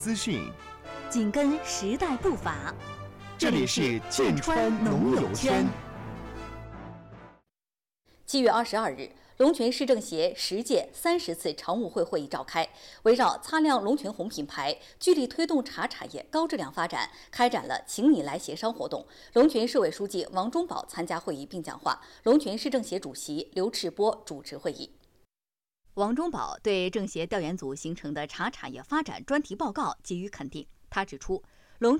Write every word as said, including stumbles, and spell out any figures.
资讯， 紧跟时代步伐。 这里是剑川农友圈。 七月二十二日，龙泉市政协十届三十次常务会会议召开，围绕擦亮龙泉红品牌，聚力推动茶产业高质量发展，开展了“请你来”协商活动。龙泉市委书记王忠宝参加会议并讲话，龙泉市政协主席刘赤波主持会议。王忠宝对政协调研组形成的茶产业发展专题报告给予肯定。他指出，